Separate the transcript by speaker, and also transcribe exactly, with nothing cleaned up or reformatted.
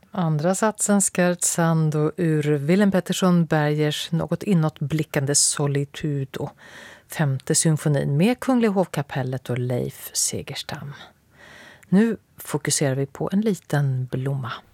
Speaker 1: Andra satsen scherzando ur Willem Pettersson Bergers något inåtblickande Solitudo. Femte symfonin med Kungliga hovkapellet och Leif Segerstam. Nu fokuserar vi på en liten blomma.